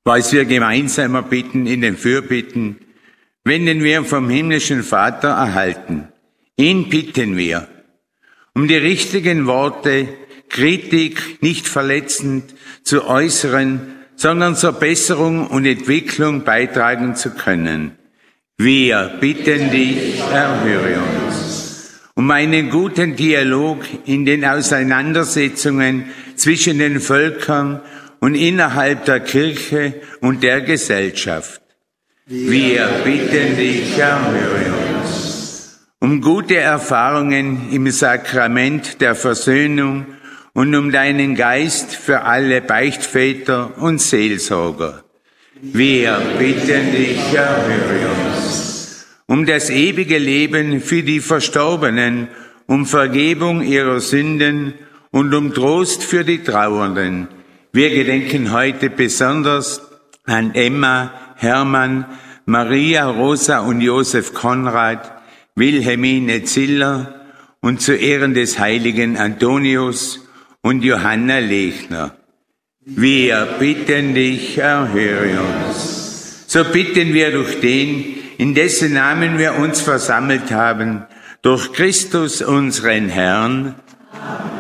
was wir gemeinsam erbitten in den Fürbitten, wenden wir vom himmlischen Vater erhalten. Ihn bitten wir, um die richtigen Worte, Kritik nicht verletzend zu äußern, sondern zur Besserung und Entwicklung beitragen zu können. Wir bitten dich, erhöre uns. Um einen guten Dialog in den Auseinandersetzungen zwischen den Völkern und innerhalb der Kirche und der Gesellschaft. Wir bitten dich, erhöre uns. Um gute Erfahrungen im Sakrament der Versöhnung und um deinen Geist für alle Beichtväter und Seelsorger. Wir bitten dich, erhöre uns. Um das ewige Leben für die Verstorbenen, um Vergebung ihrer Sünden und um Trost für die Trauernden. Wir gedenken heute besonders an Emma, Hermann, Maria, Rosa und Josef Konrad, Wilhelmine Ziller und zu Ehren des heiligen Antonius und Johanna Lechner. Wir bitten dich, erhöre uns. So bitten wir durch den, in dessen Namen wir uns versammelt haben, durch Christus unseren Herrn. Amen.